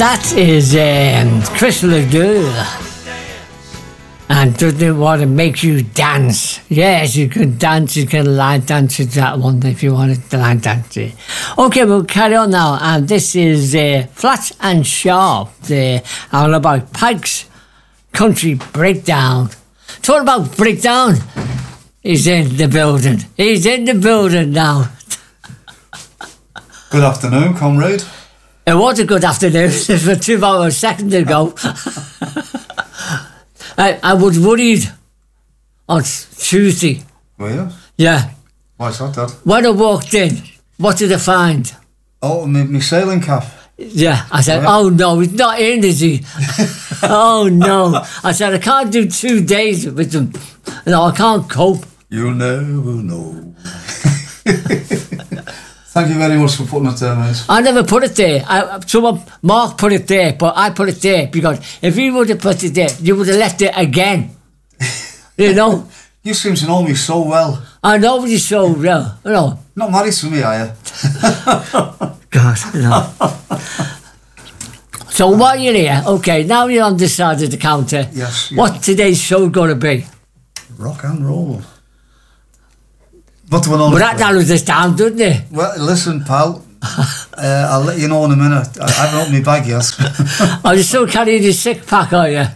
That is Chris Ledoux. And doesn't it want to make you dance? Yes, you can dance, you can line dance to that one if you want to line dance it. Okay, we'll carry on now. And this is Flat and Sharp. All about Pike's Country Breakdown. Talking about breakdown, he's in the building. He's in the building now. Good afternoon, comrade. It was a good afternoon for 2 hours seconds ago. I was worried on Tuesday. Were you? Yeah. Why's that, Dad? When I walked in, what did I find? Oh, my sailing cap. Yeah, I said, oh no, he's not in, is he? Oh no. I said, I can't do 2 days with him. No, I can't cope. You'll never know. Thank you very much for putting it there, mate. I never put it there. Mark put it there, but I put it there because if you would have put it there, you would have left it again. You know? You seem to know me so well. I know you so well. You know. Not married to me, are you? God, no. So while you're here, okay, now you're on this side of the counter. Yes. What's today's show going to be? Rock and roll. What do we know? But that narrows this down, doesn't it? Well, listen, pal. I'll let you know in a minute. I haven't opened my bag yet. Are you still carrying your 6-pack, are you?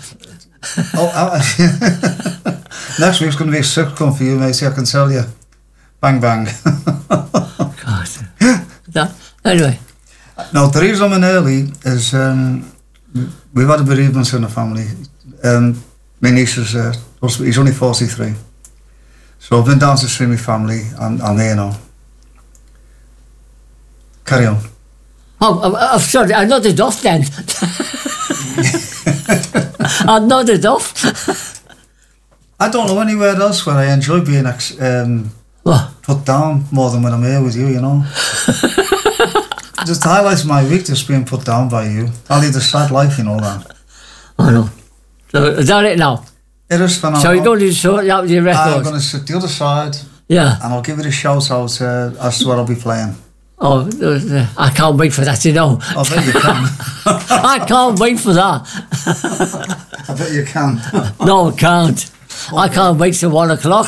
Next week's going to be a 6-come for you, mate, I can tell you. Bang, bang. God. No, anyway. No, the reason I'm in early is we've had a bereavement in the family. My niece is, he's only 43. So I've been down to see my family, and I'm here now. Carry on. Oh, I'm sorry, I nodded off then. I nodded off. I don't know anywhere else where I enjoy being put down more than when I'm here with you, you know. Just highlights my week, just being put down by you. I lead a sad life, you know that. I know. So is that it now? It is for now. So you're going to sort out your record? I'm going to sit the other side. Yeah. And I'll give it a shout out as to what I'll be playing. Oh, I can't wait for that, you know. I bet you can. I can't wait for that. I bet you can. No, I can't. Okay. I can't wait till 1 o'clock.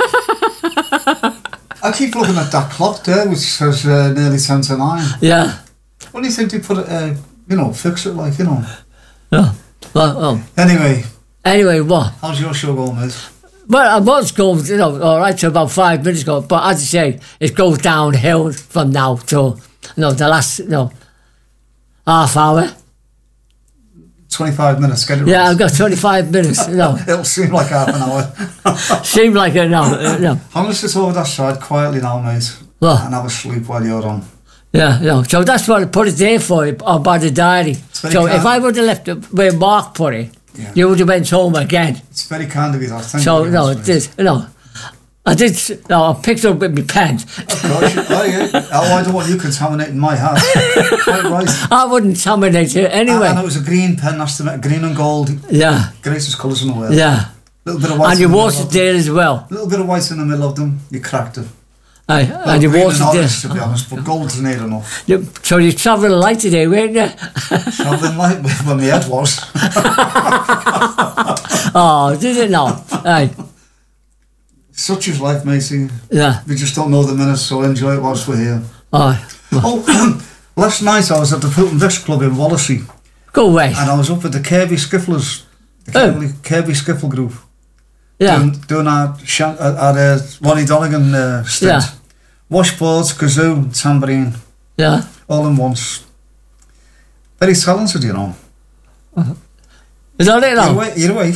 I keep looking at that clock there, which says nearly 10 to 9. Yeah. What do you think they put it, fix it like, you know? Yeah. Well, Anyway, what? How's your show going, mate? Well, I was going, all right, till about 5 minutes ago, but as I say, it goes downhill from now to, the last, half hour. 25 minutes, get it right. Yeah, I've got 25 minutes, It'll seem like half an hour. Seem like it now, I'm going to sit over that side quietly now, mate. What? And have a sleep while you're on. Yeah, so that's what I put it there for, or by the diary. So if I would have left it where Mark put it, you would have went home again. It's very kind of you, that. So, I picked up with my pen. Of course, I don't want you contaminating my house. Quite right. I wouldn't contaminate it anyway. And it was a green pen, that's the green and gold. Yeah. Greatest colours in the world. Yeah. Little bit of white. And you watered there as well. A little bit of white in the middle of them, you cracked it. Aye, and you watered there. To be honest, but gold's near enough. So you're travelling light today, weren't you? Travelling light when my head was. Oh, did it not? Aye. Such is life, matey. Yeah. We just don't know the minutes, so enjoy it whilst we're here. Aye. Last night I was at the Fulton Vix Club in Wallasey. Go away. And I was up with the Kirby Skifflers, the Kirby Skiffle group. Yeah. Doing our Ronnie Donegan stint. Yeah. Washboards, kazoo, tambourine. Yeah. All in once. Very talented, you know. Is that it now? You're away.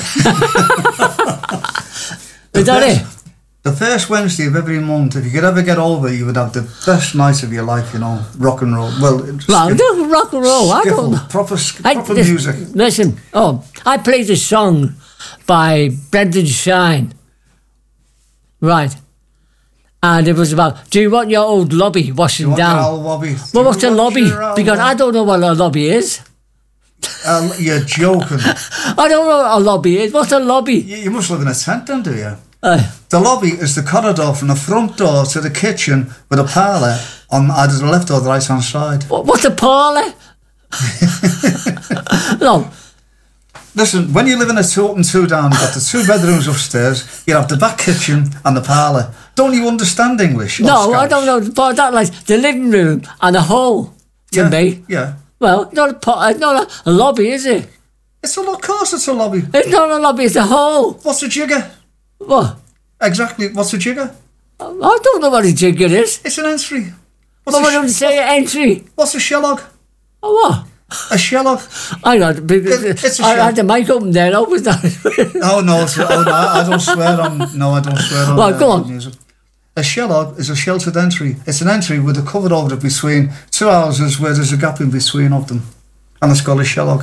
Is that it? The first Wednesday of every month, if you could ever get over, you would have the best night of your life, you know. Rock and roll. Well, rock and roll. I don't know. Proper music. Listen, I played a song by Brendan Shine. Right. And it was about, do you want your old lobby washing down? Well, what's a lobby? Because I don't know what a lobby is. You're joking. I don't know what a lobby is. What's a lobby? You must live in a tent then, do you? The lobby is the corridor from the front door to the kitchen with a parlour on either the left or the right hand side. What's a parlour? No. Listen, when you live in a two up and two down, you've got the 2 bedrooms upstairs, you have the back kitchen and the parlour. Don't you understand English? No, I don't know. But that like the living room and a hall to me. Yeah. Well, not a lobby, is it? Of course it's a lobby. It's not a lobby, it's a hall. What's a jigger? What? Exactly, what's a jigger? I don't know what a jigger is. It's an entry. What would you say entry? What's a shellog? A what? A shellog. I got it's a I had the mic open there, was that? Oh no, I don't swear on. No, I don't swear on. Well, go on. Music. A shellog is a sheltered entry. It's an entry with a cover over it between 2 houses where there's a gap in between of them, and it's called a shellog.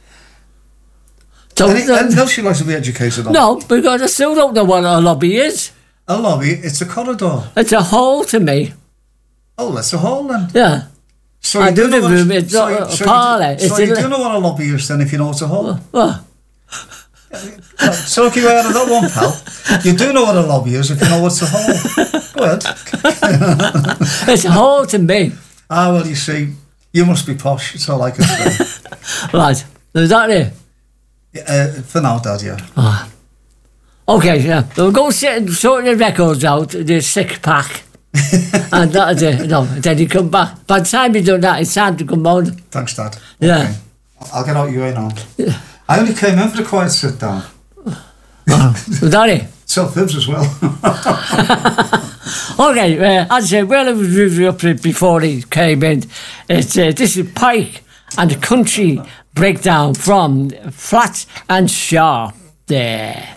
No, she likes to be educated on. No, because I still don't know what a lobby is. A lobby, it's a corridor. It's a hall to me. Oh, that's a hall then. Yeah. So I do know room, it's not a parlour. So you do know what a lobby is then if you know it's a hall? What? So if you out of that one, pal, you do know what a lobby is if you know what's a hall. Go ahead. It's a hall to me. Ah, well, you see, you must be posh. It's all I can say. Right. Is that it? For now, Dad, yeah. Oh. Okay, yeah. We'll go sit and sort the records out, the 6-pack. And that's it. No, then you come back. By the time you do that, it's time to come on. Thanks, Dad. Yeah. Okay. I'll get out your way now. Yeah. I only came in for the quiet sit down. Is that it? Self-fibs as well. Okay, as I said, well, it was up before he came in. This is Pike and the Country Breakdown from Flat and Sharp there.